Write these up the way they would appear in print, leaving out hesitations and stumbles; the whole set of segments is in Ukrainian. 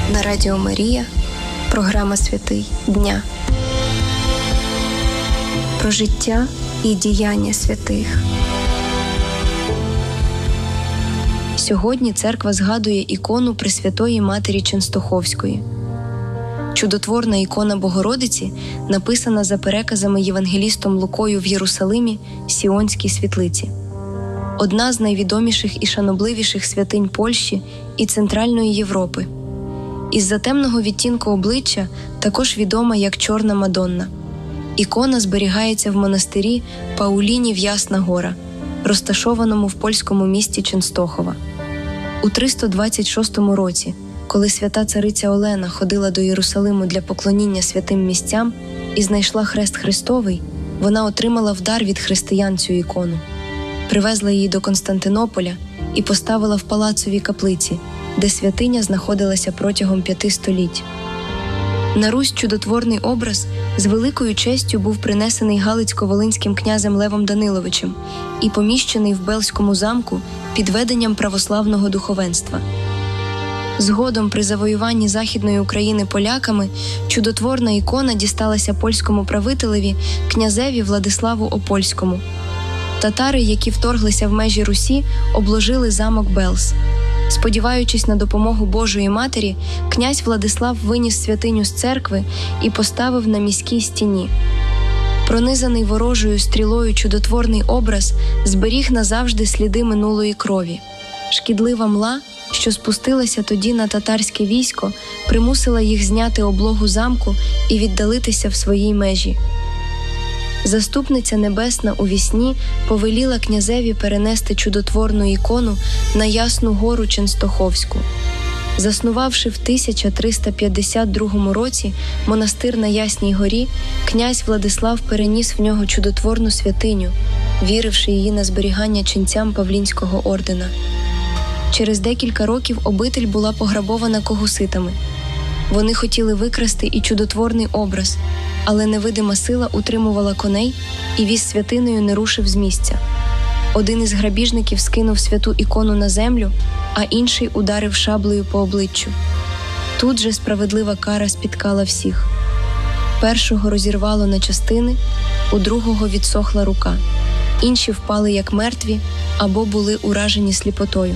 На Радіо Марія програма «Святий дня». Про життя і діяння святих. Сьогодні церква згадує ікону Пресвятої Матері Ченстоховської. Чудотворна ікона Богородиці написана за переказами євангелістом Лукою в Єрусалимі Сіонській світлиці. Одна з найвідоміших і шанобливіших святинь Польщі і Центральної Європи. Із-за темного відтінку обличчя також відома як Чорна Мадонна. Ікона зберігається в монастирі Паулінів Ясна Гора, розташованому в польському місті Ченстохова. У 326 році, коли свята цариця Олена ходила до Єрусалиму для поклоніння святим місцям і знайшла хрест Христовий, вона отримала в дар від християн цю ікону. Привезла її до Константинополя і поставила в палацовій каплиці, де святиня знаходилася протягом 5 століть. На Русь чудотворний образ з великою честю був принесений Галицько-Волинським князем Левом Даниловичем і поміщений в Белзькому замку під веденням православного духовенства. Згодом при завоюванні Західної України поляками чудотворна ікона дісталася польському правителеві князеві Владиславу Опольському. Татари, які вторглися в межі Русі, обложили замок Белз. Сподіваючись на допомогу Божої Матері, князь Владислав виніс святиню з церкви і поставив на міській стіні. Пронизаний ворожою стрілою чудотворний образ зберіг назавжди сліди минулої крові. Шкідлива мла, що спустилася тоді на татарське військо, примусила їх зняти облогу замку і віддалитися в своїй межі. Заступниця Небесна у вісні повеліла князеві перенести чудотворну ікону на Ясну Гору Ченстоховську. Заснувавши в 1352 році монастир на Ясній Горі, князь Владислав переніс в нього чудотворну святиню, віривши її на зберігання ченцям Павлінського ордена. Через декілька років обитель була пограбована когуситами. Вони хотіли викрасти і чудотворний образ, але невидима сила утримувала коней, і віз святиною не рушив з місця. Один із грабіжників скинув святу ікону на землю, а інший ударив шаблею по обличчю. Тут же справедлива кара спіткала всіх. Першого розірвало на частини, у другого відсохла рука. Інші впали як мертві або були уражені сліпотою.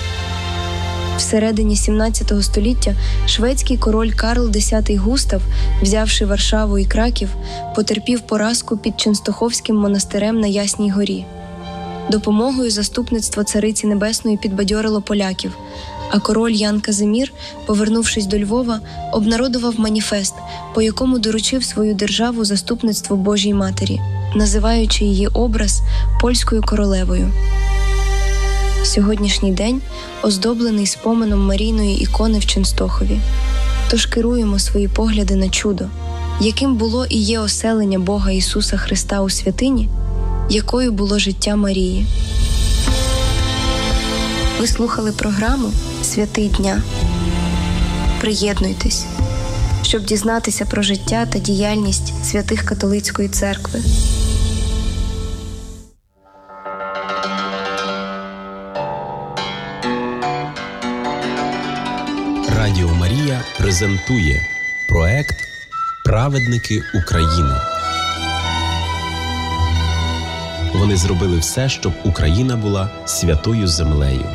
Всередині 17 століття шведський король Карл X Густав, взявши Варшаву і Краків, потерпів поразку під Ченстоховським монастирем на Ясній Горі. Допомогою заступництва Цариці Небесної підбадьорило поляків, а король Ян Казимір, повернувшись до Львова, обнародував маніфест, по якому доручив свою державу заступництву Божій Матері, називаючи її образ польською королевою. Сьогоднішній день оздоблений споменом Марійної ікони в Ченстохові. Тож керуємо свої погляди на чудо, яким було і є оселення Бога Ісуса Христа у святині, якою було життя Марії. Ви слухали програму «Святий дня». Приєднуйтесь, щоб дізнатися про життя та діяльність святих католицької церкви. Радіо Марія презентує проект «Праведники України». Вони зробили все, щоб Україна була святою землею.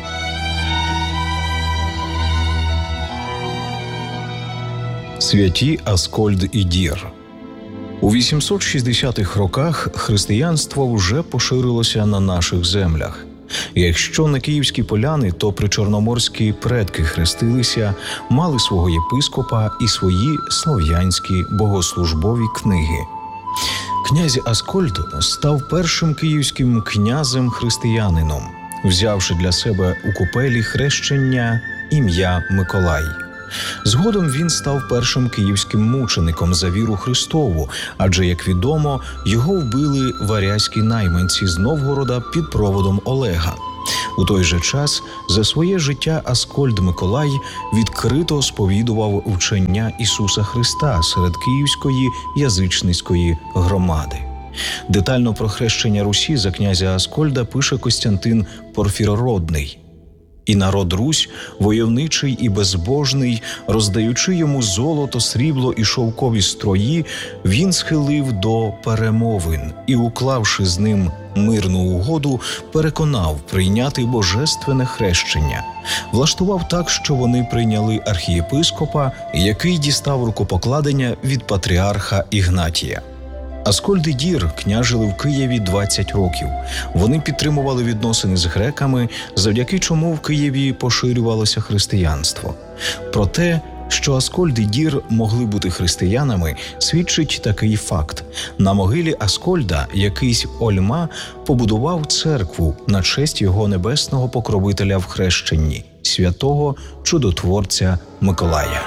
Святі Аскольд і Дір. У 860-х роках християнство вже поширилося на наших землях. Якщо не київські поляни, то причорноморські предки хрестилися, мали свого єпископа і свої слов'янські богослужбові книги. Князь Аскольд став першим київським князем-християнином, взявши для себе у купелі хрещення ім'я Миколай. Згодом він став першим київським мучеником за віру Христову, адже, як відомо, його вбили варязькі найманці з Новгорода під проводом Олега. У той же час за своє життя Аскольд Миколай відкрито сповідував вчення Ісуса Христа серед київської язичницької громади. Детально про хрещення Русі за князя Аскольда пише Костянтин Порфірородний. І народ Русь, войовничий і безбожний, роздаючи йому золото, срібло і шовкові строї, він схилив до перемовин і, уклавши з ним мирну угоду, переконав прийняти божественне хрещення. Влаштував так, що вони прийняли архієпископа, який дістав рукопокладення від патріарха Ігнатія. Аскольд і Дір княжили в Києві 20 років. Вони підтримували відносини з греками, завдяки чому в Києві поширювалося християнство. Про те, що Аскольд і Дір могли бути християнами, свідчить такий факт. На могилі Аскольда якийсь Ольма побудував церкву на честь його небесного покровителя в хрещенні – святого чудотворця Миколая.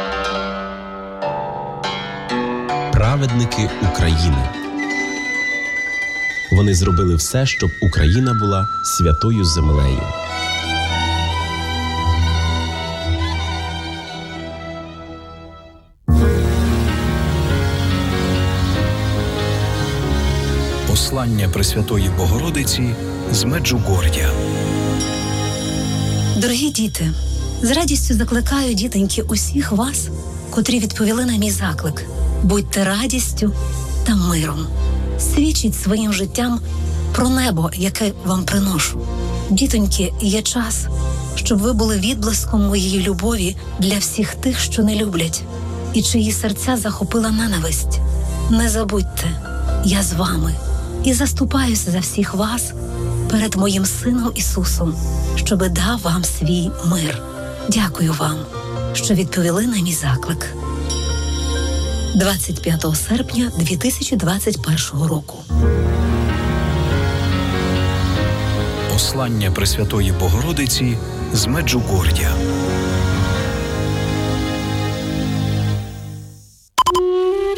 Праведники України. Вони зробили все, щоб Україна була святою землею. Послання Пресвятої Богородиці з Меджугор'я. Дорогі діти, з радістю закликаю, дітоньки, усіх вас, котрі відповіли на мій заклик. Будьте радістю та миром. Свідчіть своїм життям про небо, яке вам приношу. Дітоньки, є час, щоб ви були відблиском моєї любові для всіх тих, що не люблять, і чиї серця захопила ненависть. Не забудьте, я з вами і заступаюся за всіх вас перед моїм Сином Ісусом, щоби дав вам свій мир. Дякую вам, що відповіли на мій заклик. 25 серпня 2021 року. Послання Пресвятої Богородиці з Меджугор'я.